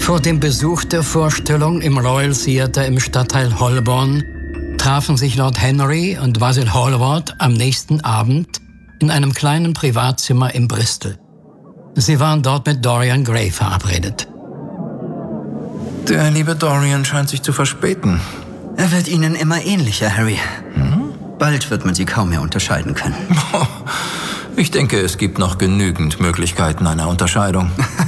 Vor dem Besuch der Vorstellung im Royal Theatre im Stadtteil Holborn trafen sich Lord Henry und Basil Hallward am nächsten Abend in einem kleinen Privatzimmer in Bristol. Sie waren dort mit Dorian Gray verabredet. Der liebe Dorian scheint sich zu verspäten. Er wird Ihnen immer ähnlicher, Harry. Bald wird man Sie kaum mehr unterscheiden können. Ich denke, es gibt noch genügend Möglichkeiten einer Unterscheidung.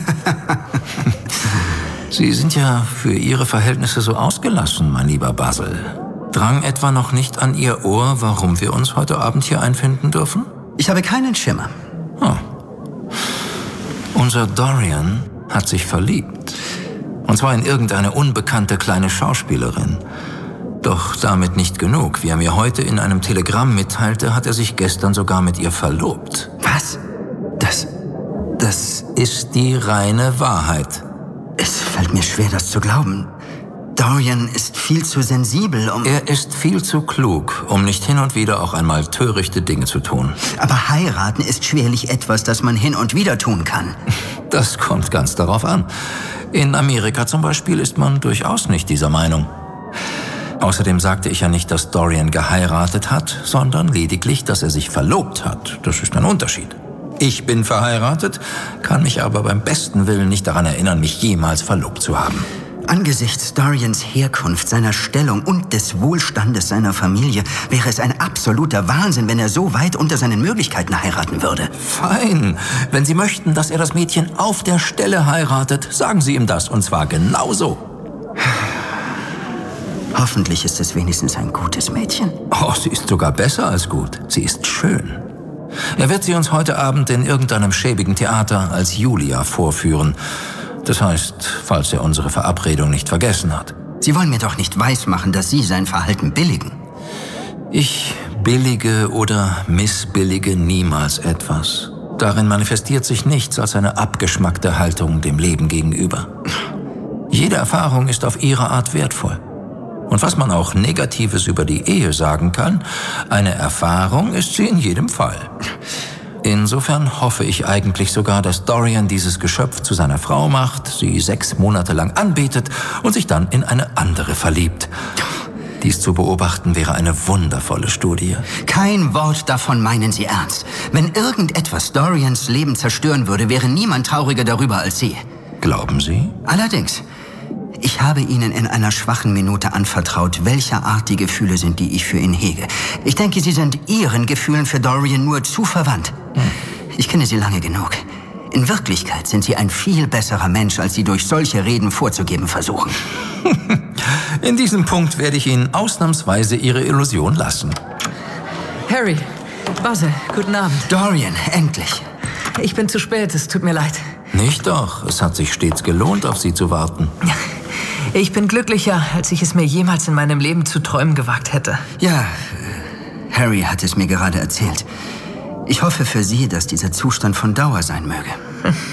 Sie sind ja für Ihre Verhältnisse so ausgelassen, mein lieber Basil. Drang etwa noch nicht an Ihr Ohr, warum wir uns heute Abend hier einfinden dürfen? Ich habe keinen Schimmer. Unser Dorian hat sich verliebt. Und zwar in irgendeine unbekannte kleine Schauspielerin. Doch damit nicht genug. Wie er mir heute in einem Telegramm mitteilte, hat er sich gestern sogar mit ihr verlobt. Was? Das ist die reine Wahrheit. Es fällt mir schwer, das zu glauben. Dorian ist viel zu sensibel, Er ist viel zu klug, um nicht hin und wieder auch einmal törichte Dinge zu tun. Aber heiraten ist schwerlich etwas, das man hin und wieder tun kann. Das kommt ganz darauf an. In Amerika zum Beispiel ist man durchaus nicht dieser Meinung. Außerdem sagte ich ja nicht, dass Dorian geheiratet hat, sondern lediglich, dass er sich verlobt hat. Das ist ein Unterschied. Ich bin verheiratet, kann mich aber beim besten Willen nicht daran erinnern, mich jemals verlobt zu haben. Angesichts Dorians Herkunft, seiner Stellung und des Wohlstandes seiner Familie wäre es ein absoluter Wahnsinn, wenn er so weit unter seinen Möglichkeiten heiraten würde. Fein. Wenn Sie möchten, dass er das Mädchen auf der Stelle heiratet, sagen Sie ihm das, und zwar genauso. Hoffentlich ist es wenigstens ein gutes Mädchen. Oh, sie ist sogar besser als gut. Sie ist schön. Er wird sie uns heute Abend in irgendeinem schäbigen Theater als Julia vorführen. Das heißt, falls er unsere Verabredung nicht vergessen hat. Sie wollen mir doch nicht weismachen, dass Sie sein Verhalten billigen. Ich billige oder missbillige niemals etwas. Darin manifestiert sich nichts als eine abgeschmackte Haltung dem Leben gegenüber. Jede Erfahrung ist auf ihre Art wertvoll. Und was man auch Negatives über die Ehe sagen kann, eine Erfahrung ist sie in jedem Fall. Insofern hoffe ich eigentlich sogar, dass Dorian dieses Geschöpf zu seiner Frau macht, sie 6 Monate lang anbetet und sich dann in eine andere verliebt. Dies zu beobachten wäre eine wundervolle Studie. Kein Wort davon meinen Sie ernst. Wenn irgendetwas Dorians Leben zerstören würde, wäre niemand trauriger darüber als Sie. Glauben Sie? Allerdings. Ich habe Ihnen in einer schwachen Minute anvertraut, welcher Art die Gefühle sind, die ich für ihn hege. Ich denke, Sie sind Ihren Gefühlen für Dorian nur zu verwandt. Ich kenne Sie lange genug. In Wirklichkeit sind Sie ein viel besserer Mensch, als Sie durch solche Reden vorzugeben versuchen. In diesem Punkt werde ich Ihnen ausnahmsweise Ihre Illusion lassen. Harry, Basil, guten Abend. Dorian, endlich. Ich bin zu spät, es tut mir leid. Nicht doch, es hat sich stets gelohnt, auf Sie zu warten. Ich bin glücklicher, als ich es mir jemals in meinem Leben zu träumen gewagt hätte. Ja, Harry hat es mir gerade erzählt. Ich hoffe für Sie, dass dieser Zustand von Dauer sein möge.